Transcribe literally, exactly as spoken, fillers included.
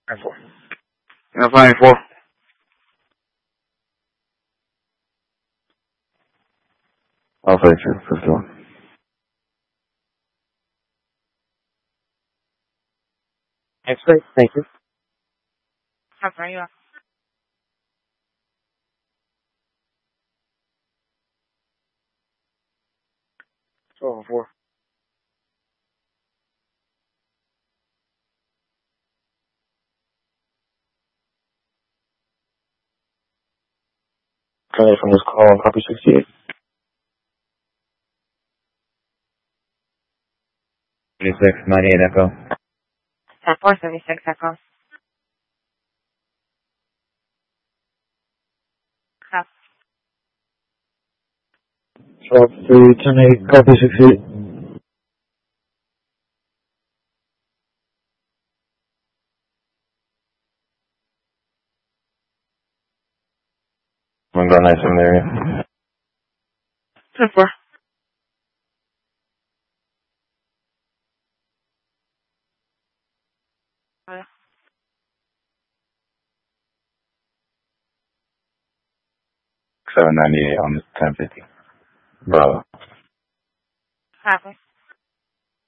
nine four. Alpha nine four. Alpha eight two, fifty-one. That's great. Thank you. How far are you off? twelve and four. Coming from this call on copy sixty-eight. thirty-six, ninety-eight Echo. At four seventy-six Echo. Cross. twelve three, ten eight, copy sixty-eight. I'm going nice in there. ten four. seven ninety-eight on ten fifty. Bravo. Copy.